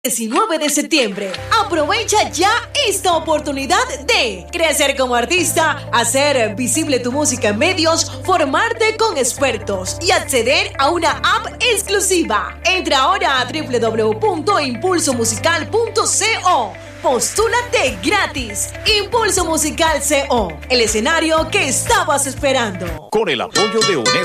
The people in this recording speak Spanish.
19 de septiembre. Aprovecha ya esta oportunidad de crecer como artista, hacer visible tu música en medios, formarte con expertos y acceder a una app exclusiva. Entra ahora a www.impulsomusical.co. Postúlate gratis. Impulso Musical CO, el escenario que estabas esperando. Con el apoyo de UNESCO.